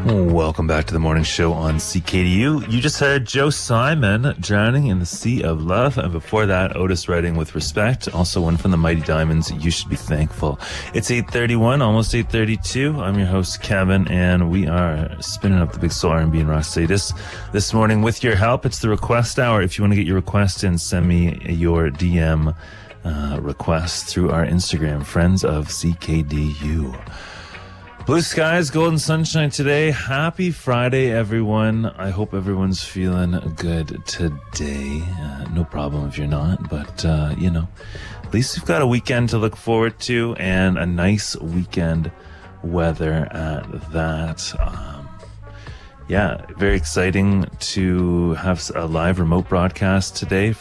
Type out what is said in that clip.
Welcome back to the morning show on CKDU. You just heard Joe Simon, Drowning in the Sea of Love. And before that, Otis Redding, With Respect. Also one from the Mighty Diamonds, You Should Be Thankful. It's 8:31, almost 8:32. I'm your host, Kevin, and we are spinning up the big soul R&B and rock status this morning with your help. It's the request hour. If you want to get your request in, send me your DM request through our Instagram, Friends of CKDU. Blue skies, golden sunshine today. Happy Friday, everyone. I hope everyone's feeling good today. No problem if you're not, but, at least you've got a weekend to look forward to and a nice weekend weather at that. Very exciting to have a live remote broadcast today